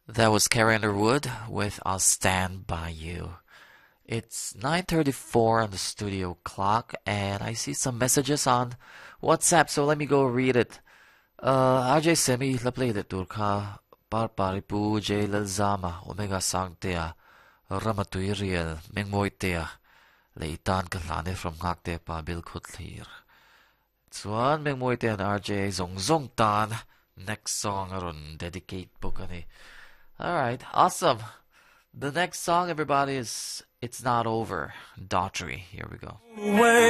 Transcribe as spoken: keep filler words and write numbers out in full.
That was Carrie Underwood with I'll Stand By You. It's nine thirty-four on the studio clock, and I see some messages on WhatsApp, so let me go read it. Uh, R J Semi laplay de turka par paripu J Lalzama Omega Sangtea Ramatuiriel Mengmoitea Leitan Kalane from Hakte pa Bil Kutlir. Swan Mengmoitea and R J Zong Zong Tan. Next song aron dedicate book ani. Alright, awesome. The next song, everybody, is It's Not Over. Daughtry. Here we go.